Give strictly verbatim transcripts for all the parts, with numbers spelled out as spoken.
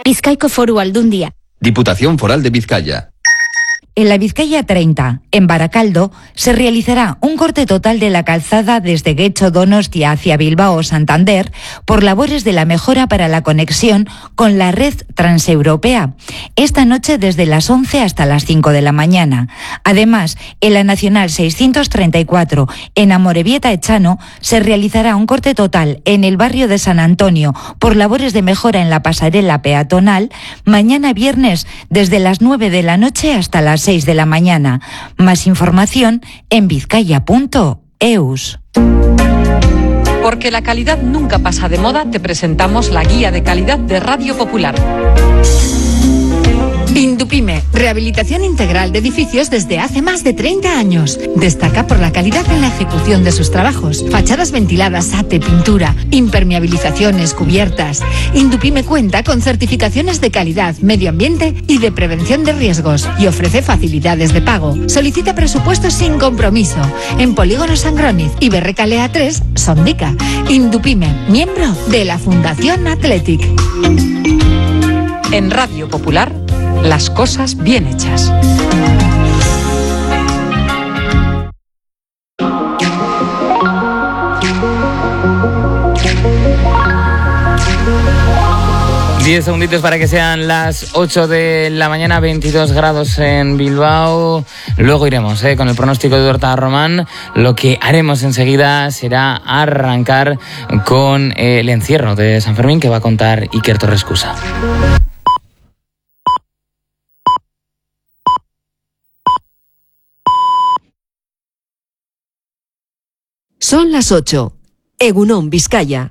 Bizkaiko Foru Aldundia. Diputación Foral de Vizcaya. En la Vizcaya treinta, en Baracaldo, se realizará un corte total de la calzada desde Getxo Donostia hacia Bilbao Santander por labores de la mejora para la conexión con la red transeuropea. Esta noche desde las once hasta las cinco de la mañana. Además, en la Nacional seiscientos treinta y cuatro, en Amorebieta Echano, se realizará un corte total en el barrio de San Antonio por labores de mejora en la pasarela peatonal mañana viernes desde las nueve de la noche hasta las seis de la mañana. Más información en vizcaya punto eus. Porque la calidad nunca pasa de moda, te presentamos la guía de calidad de Radio Popular. Indupime, rehabilitación integral de edificios desde hace más de treinta años. Destaca por la calidad en la ejecución de sus trabajos. Fachadas ventiladas, ate, pintura, impermeabilizaciones, cubiertas. Indupime cuenta con certificaciones de calidad, medio ambiente y de prevención de riesgos y ofrece facilidades de pago. Solicita presupuestos sin compromiso en Polígono Sangroniz y Berrecalea tres, Sondica. Indupime, miembro de la Fundación Athletic. En Radio Popular, las cosas bien hechas. diez segunditos para que sean las ocho de la mañana, veintidós grados en Bilbao. Luego iremos eh, con el pronóstico de Horta Román. Lo que haremos enseguida será arrancar con eh, el encierro de San Fermín que va a contar Iker Torrescusa. Son las ocho. Egunon, Vizcaya.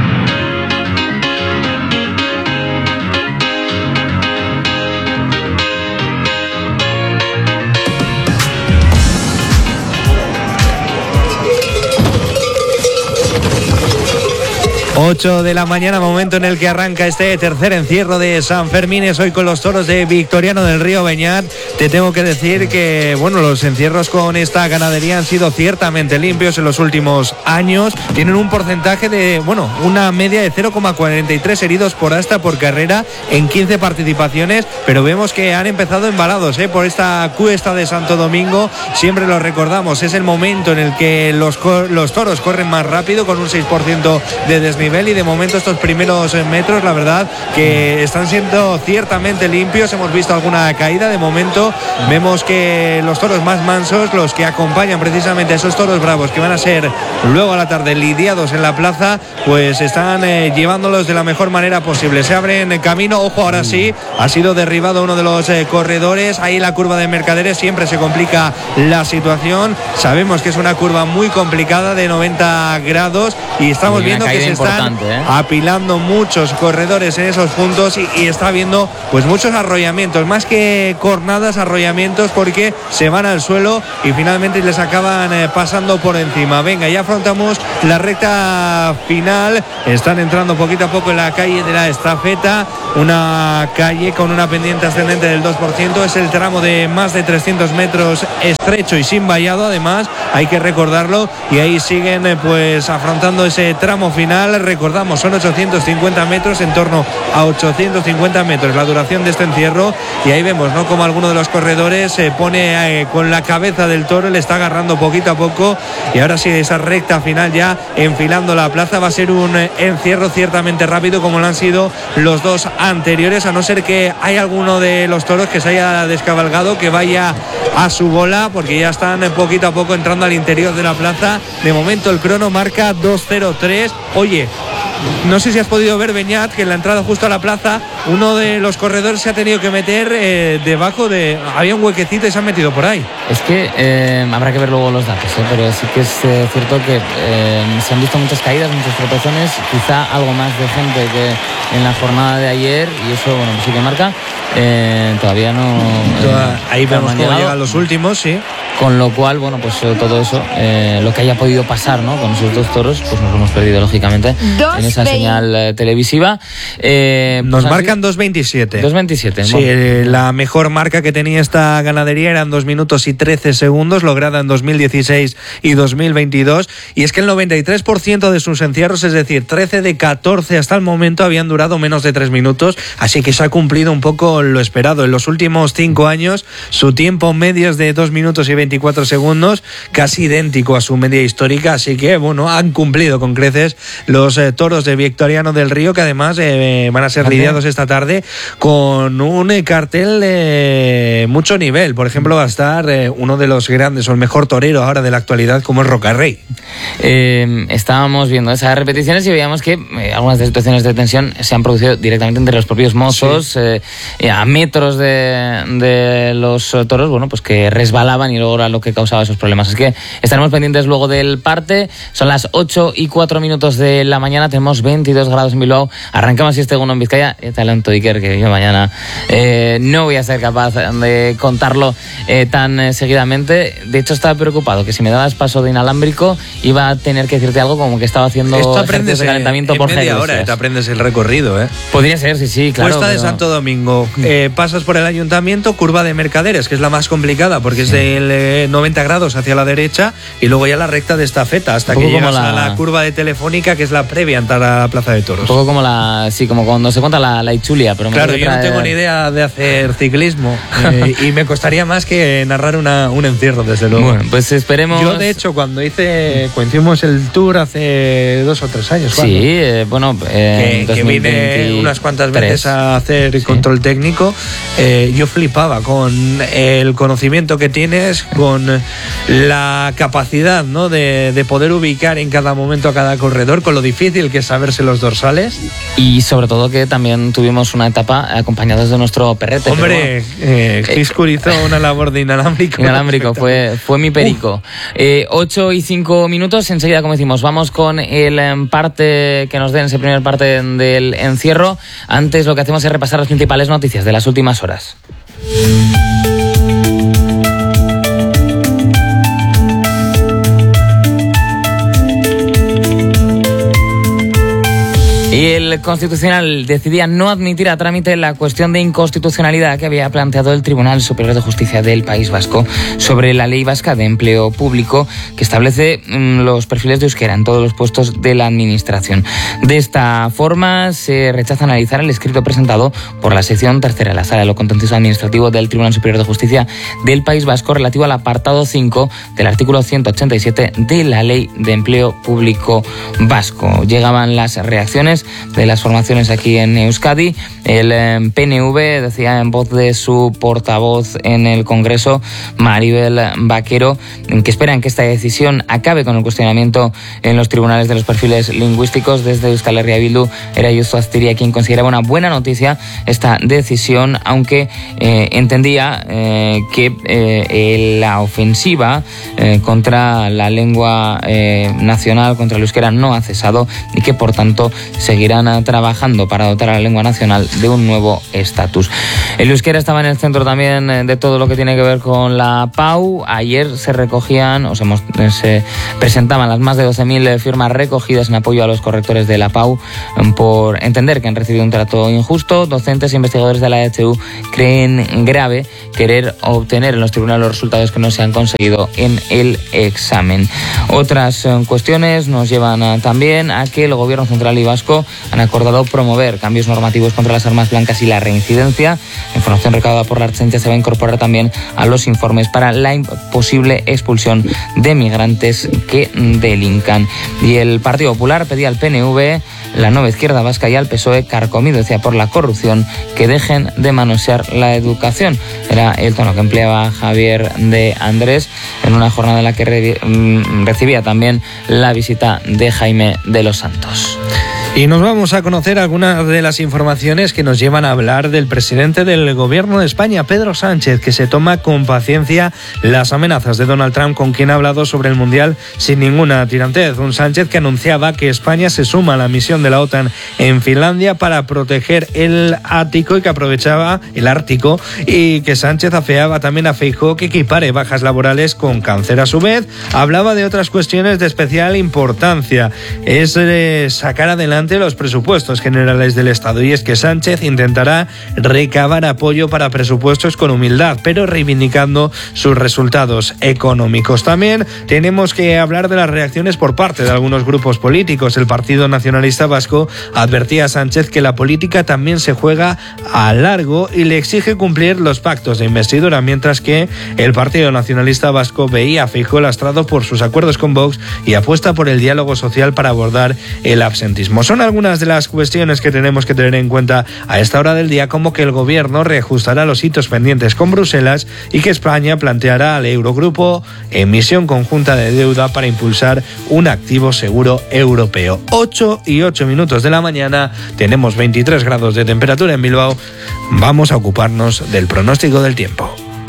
ocho de la mañana, momento en el que arranca este tercer encierro de San Fermín. Hoy con los toros de Victoriano del Río Beñat. Te tengo que decir que, bueno, los encierros con esta ganadería han sido ciertamente limpios en los últimos años. Tienen un porcentaje de, bueno, una media de cero coma cuarenta y tres heridos por asta por carrera en quince participaciones, pero vemos que han empezado embalados ¿eh? por esta cuesta de Santo Domingo. Siempre lo recordamos, es el momento en el que los, los toros corren más rápido con un seis por ciento de desnivel. Y de momento estos primeros metros, la verdad que están siendo ciertamente limpios. Hemos visto alguna caída. De momento vemos que los toros más mansos, los que acompañan precisamente a esos toros bravos que van a ser luego a la tarde lidiados en la plaza, pues están eh, llevándolos de la mejor manera posible. Se abren camino. Ojo, ahora sí, ha sido derribado uno de los eh, corredores. Ahí la curva de Mercaderes siempre se complica la situación. Sabemos que es una curva muy complicada de noventa grados y estamos viendo que se están ¿eh? apilando muchos corredores en esos puntos y, y está habiendo pues muchos arrollamientos, más que cornadas, arrollamientos, porque se van al suelo y finalmente les acaban eh, pasando por encima. Venga, ya afrontamos la recta final. Están entrando poquito a poco en la calle de la Estafeta, una calle con una pendiente ascendente del dos por ciento. Es el tramo de más de trescientos metros, estrecho y sin vallado, además hay que recordarlo, y ahí siguen eh, pues afrontando ese tramo final. Recordamos, son ochocientos cincuenta metros, en torno a ochocientos cincuenta metros la duración de este encierro, y ahí vemos, ¿no?, como alguno de los corredores se pone eh, con la cabeza del toro, le está agarrando poquito a poco, y ahora sí, esa recta final ya enfilando la plaza. Va a ser un eh, encierro ciertamente rápido, como lo han sido los dos anteriores, a no ser que hay alguno de los toros que se haya descabalgado, que vaya a su bola, porque ya están eh, poquito a poco entrando al interior de la plaza. De momento el crono marca dos cero tres. Oye, no sé si has podido ver, Beñat, que en la entrada justo a la plaza uno de los corredores se ha tenido que meter eh, debajo de... había un huequecito y se han metido por ahí. Es que eh, habrá que ver luego los datos, ¿eh? Pero sí que es eh, cierto que eh, se han visto muchas caídas, muchas tropezones, quizá algo más de gente que en la jornada de ayer, y eso, bueno, pues sí que marca eh, todavía no... Toda, eh, ahí vemos cómo llegado. llegan los últimos, sí. Con lo cual, bueno, pues eh, todo eso, eh, lo que haya podido pasar, ¿no?, con esos dos toros, pues nos lo hemos perdido, lógicamente, Dos en esa veinte. señal eh, televisiva. Eh, Nos pues marcan así, dos veintisiete. dos veintisiete. Sí, bueno. eh, la mejor marca que tenía esta ganadería eran dos minutos y trece segundos, lograda en dos mil dieciséis y dos mil veintidós. Y es que el noventa y tres por ciento de sus encierros, es decir, trece de catorce hasta el momento, habían durado menos de tres minutos. Así que se ha cumplido un poco lo esperado. En los últimos cinco años, su tiempo medio es de dos minutos y veinticuatro segundos, casi idéntico a su media histórica. Así que, bueno, han cumplido con creces los eh, toros de Victoriano del Río, que además eh, van a ser lidiados esta tarde con un eh, cartel de mucho nivel. Por ejemplo, va a estar eh, uno de los grandes o el mejor torero ahora de la actualidad, como es Rocarrey. Eh, estábamos viendo esas repeticiones y veíamos que eh, algunas de situaciones de tensión se han producido directamente entre los propios mozos, sí. eh, eh, a metros de, de los eh, toros, bueno, pues que resbalaban y luego era lo que causaba esos problemas. Es que estaremos pendientes luego del parte. Son las ocho y cuatro minutos de la mañana, tenemos veintidós grados en Bilbao. Arrancamos este Egunon Vizcaya. Talento Iker, que yo mañana eh, no voy a ser capaz de contarlo eh, tan eh, seguidamente. De hecho, estaba preocupado que si me dabas paso de inalámbrico iba a tener que decirte algo como que estaba haciendo Esto ejercicios aprendes de calentamiento en por media hora, Iglesias. te aprendes el recorrido, ¿eh? Podría ser, sí, sí, claro. Cuesta de pero... Santo Domingo, eh, pasas por el ayuntamiento, curva de Mercaderes, que es la más complicada porque es del eh, noventa grados hacia la derecha, y luego ya la recta de Estafeta hasta que llegas la... a la curva de Telefónica, que es la previa a entrar a la Plaza de Toros. Un poco como la, sí, como cuando se cuenta la, la Ichulia, pero claro, yo no tengo ni idea de hacer ciclismo eh, y me costaría más que narrar una, un encierro, desde luego. Bueno, pues esperemos. Yo, de hecho, cuando hice, cuando hicimos el tour hace dos o tres años, sí, eh, bueno, eh, que, que vine unas cuantas veces a hacer sí. control técnico, eh, yo flipaba con el conocimiento que tienes, con la capacidad, ¿no?, de, de poder ubicar en cada momento a cada corredor, con lo difícil que es saberse los dorsales. Y sobre todo que también tuvimos una etapa acompañados de nuestro perrete. Hombre, bueno, eh, Giscur hizo una labor de inalámbrico. Inalámbrico, fue, fue mi perico. Eh, ocho y cinco minutos, enseguida, como decimos, vamos con el parte que nos den, ese primer parte del encierro. Antes lo que hacemos es repasar las principales noticias de las últimas horas. Y el Constitucional decidía no admitir a trámite la cuestión de inconstitucionalidad que había planteado el Tribunal Superior de Justicia del País Vasco sobre la Ley Vasca de Empleo Público, que establece mmm, los perfiles de euskera en todos los puestos de la Administración. De esta forma, se rechaza analizar el escrito presentado por la sección tercera de la Sala de lo Contencioso Administrativo del Tribunal Superior de Justicia del País Vasco relativo al apartado cinco del artículo ciento ochenta y siete de la Ley de Empleo Público Vasco. Llegaban las reacciones de las formaciones aquí en Euskadi. El eh, P N V decía en voz de su portavoz en el Congreso, Maribel Vaquero, que esperan que esta decisión acabe con el cuestionamiento en los tribunales de los perfiles lingüísticos. Desde Euskal Herria Bildu era Ayuso Astiria quien consideraba una buena noticia esta decisión, aunque eh, entendía eh, que eh, la ofensiva eh, contra la lengua eh, nacional, contra el euskera, no ha cesado y que por tanto seguirán trabajando para dotar a la lengua nacional de un nuevo estatus. El euskera estaba en el centro también de todo lo que tiene que ver con la P A U. Ayer se recogían, o se, se presentaban las más de doce mil firmas recogidas en apoyo a los correctores de la P A U por entender que han recibido un trato injusto. Docentes e investigadores de la E H U creen grave querer obtener en los tribunales los resultados que no se han conseguido en el examen. Otras cuestiones nos llevan también a que el Gobierno Central y Vasco han acordado promover cambios normativos contra las armas blancas y la reincidencia. La información recaudada por la Ertzaintza se va a incorporar también a los informes para la posible expulsión de migrantes que delincan. Y el Partido Popular pedía al P N V, la Nueva Izquierda Vasca y al P S O E, carcomido decía por la corrupción, que dejen de manosear la educación. Era el tono que empleaba Javier de Andrés en una jornada en la que re- recibía también la visita de Jaime de los Santos. Y nos vamos a conocer algunas de las informaciones que nos llevan a hablar del presidente del Gobierno de España, Pedro Sánchez, que se toma con paciencia las amenazas de Donald Trump, con quien ha hablado sobre el Mundial sin ninguna tirantez. Un Sánchez que anunciaba que España se suma a la misión de la OTAN en Finlandia para proteger el Ártico y que aprovechaba el Ártico, y que Sánchez afeaba también a Feijóo que equipare bajas laborales con cáncer. A su vez, hablaba de otras cuestiones de especial importancia. Es eh, sacar adelante los presupuestos generales del Estado, y es que Sánchez intentará recabar apoyo para presupuestos con humildad, pero reivindicando sus resultados económicos. También tenemos que hablar de las reacciones por parte de algunos grupos políticos. El Partido Nacionalista Vasco advertía a Sánchez que la política también se juega a largo y le exige cumplir los pactos de investidura, mientras que el Partido Nacionalista Vasco veía a Feijóo lastrado por sus acuerdos con Vox y apuesta por el diálogo social para abordar el absentismo. Son algunas de las cuestiones que tenemos que tener en cuenta a esta hora del día, como que el Gobierno reajustará los hitos pendientes con Bruselas y que España planteará al Eurogrupo emisión conjunta de deuda para impulsar un activo seguro europeo. ocho y ocho minutos de la mañana, tenemos veintitrés grados de temperatura en Bilbao. Vamos a ocuparnos del pronóstico del tiempo.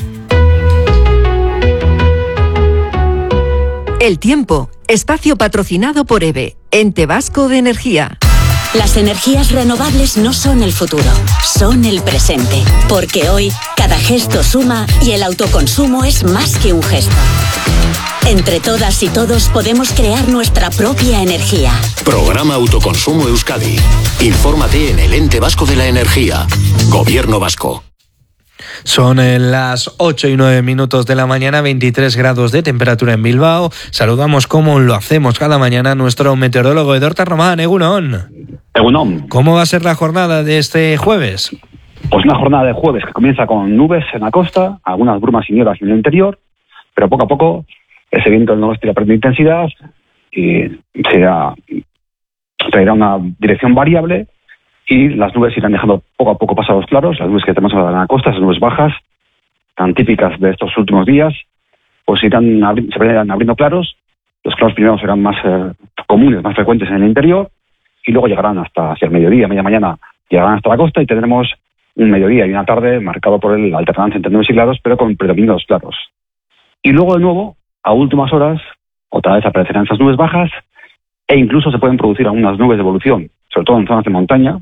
El tiempo, espacio patrocinado por E B E, Ente Vasco de Energía. Las energías renovables no son el futuro, son el presente. Porque hoy, cada gesto suma y el autoconsumo es más que un gesto. Entre todas y todos podemos crear nuestra propia energía. Programa Autoconsumo Euskadi. Infórmate en el Ente Vasco de la Energía. Gobierno Vasco. Son las ocho y nueve minutos de la mañana, veintitrés grados de temperatura en Bilbao. Saludamos, como lo hacemos cada mañana, a nuestro meteorólogo Edorta Román. Egunon. Egunon. ¿Cómo va a ser la jornada de este jueves? Pues una jornada de jueves que comienza con nubes en la costa, algunas brumas y nieblas en el interior, pero poco a poco ese viento del noroeste irá perdiendo intensidad y será, traerá una dirección variable. Y las nubes irán dejando poco a poco pasar los claros. Las nubes que tenemos en la costa, esas nubes bajas, tan típicas de estos últimos días, pues irán abri- se irán abriendo claros. Los claros primero serán más eh, comunes, más frecuentes en el interior, y luego llegarán hasta hacia el mediodía, media mañana, llegarán hasta la costa, y tendremos un mediodía y una tarde marcado por la alternancia entre nubes y claros, pero con predominio de los claros. Y luego, de nuevo, a últimas horas, otra vez aparecerán esas nubes bajas, e incluso se pueden producir algunas nubes de evolución, sobre todo en zonas de montaña,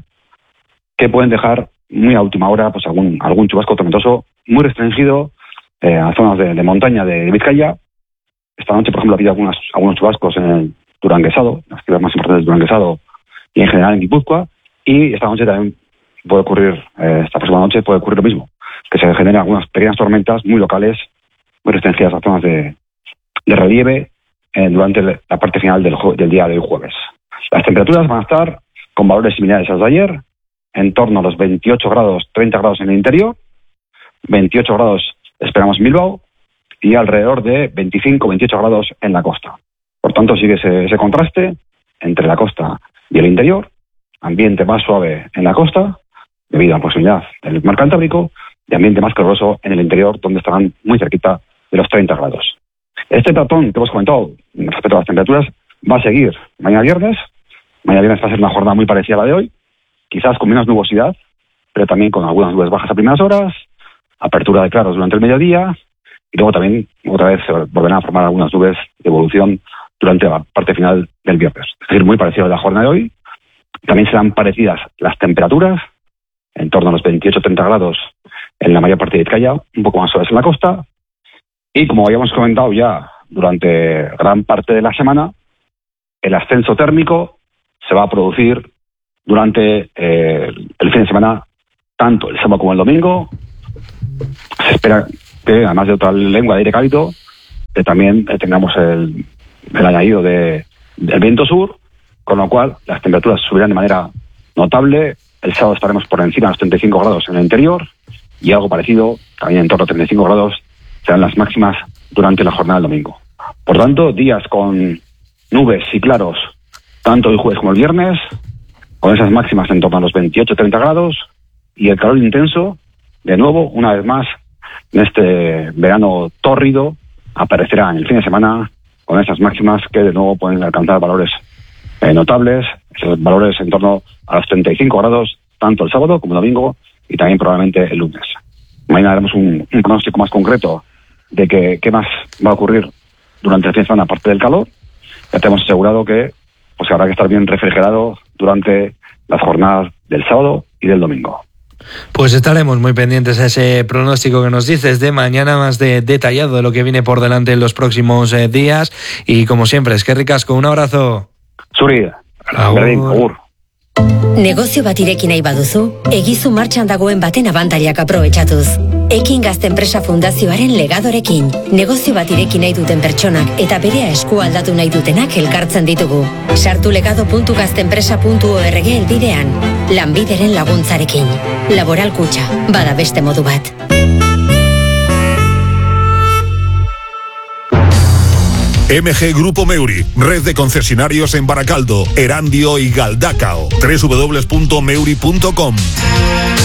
que pueden dejar muy a última hora pues algún algún chubasco tormentoso muy restringido eh, a zonas de, de montaña de Vizcaya. Esta noche, por ejemplo, ha habido algunas, algunos chubascos en el Duranguesado, las ciudades más importantes del Duranguesado, y en general en Guipúzcoa, y esta noche también puede ocurrir, eh, esta próxima noche puede ocurrir lo mismo, que se generen algunas pequeñas tormentas muy locales, muy restringidas a zonas de, de relieve eh, durante la parte final del, del día de hoy jueves. Las temperaturas van a estar con valores similares a los de ayer, en torno a los veintiocho grados, treinta grados en el interior, veintiocho grados esperamos en Bilbao, y alrededor de veinticinco, veintiocho grados en la costa. Por tanto, sigue ese, ese contraste entre la costa y el interior, ambiente más suave en la costa, debido a la proximidad del mar Cantábrico, y ambiente más caluroso en el interior, donde estarán muy cerquita de los treinta grados. Este patrón que hemos comentado respecto a las temperaturas va a seguir mañana viernes. Mañana viernes va a ser una jornada muy parecida a la de hoy, quizás con menos nubosidad, pero también con algunas nubes bajas a primeras horas, apertura de claros durante el mediodía, y luego también otra vez se volverán a formar algunas nubes de evolución durante la parte final del viernes. Es decir, muy parecido a la jornada de hoy. También serán parecidas las temperaturas, en torno a los veintiocho a treinta grados en la mayor parte de Vizcaya, un poco más suaves en la costa, y como habíamos comentado ya durante gran parte de la semana, el ascenso térmico se va a producir durante eh, el fin de semana, tanto el sábado como el domingo. Se espera que, además de otra lengua de aire cálido, que también eh, tengamos el, el añadido de, del viento sur, con lo cual las temperaturas subirán de manera notable. El sábado estaremos por encima de los treinta y cinco grados en el interior, y algo parecido, también en torno a treinta y cinco grados, serán las máximas durante la jornada del domingo. Por tanto, días con nubes y claros, tanto el jueves como el viernes, con esas máximas en torno a los veintiocho a treinta grados, y el calor intenso, de nuevo, una vez más, en este verano tórrido, aparecerá en el fin de semana con esas máximas que de nuevo pueden alcanzar valores eh, notables, esos valores en torno a los treinta y cinco grados, tanto el sábado como el domingo y también probablemente el lunes. Mañana haremos un, un pronóstico más concreto de que, qué más va a ocurrir durante el fin de semana, aparte del calor. Ya te hemos asegurado que pues habrá que estar bien refrigerado durante las jornadas del sábado y del domingo. Pues estaremos muy pendientes a ese pronóstico que nos dices de mañana, más de detallado de lo que viene por delante en los próximos eh, días. Y como siempre, es que ricasco, un abrazo. Zuri, berdin, agur. Negozio bat ireki nahi baduzu, egizu martxan dagoen baten abantailak aprobetxatuz. Ekin Gazte Enpresa Fundazioaren legadorekin. Negozio bat ireki nahi duten pertsonak eta berea esku aldatu nahi dutenak elkartzen ditugu. Sartu legado puntu gaztenpresa puntu org elbidean. Lanbideren laguntzarekin. Laboral Kutxa, bada beste modu bat. M G Grupo Meuri, red de concesionarios en Baracaldo, Erandio y Galdacao. doble u doble u doble u punto meuri punto com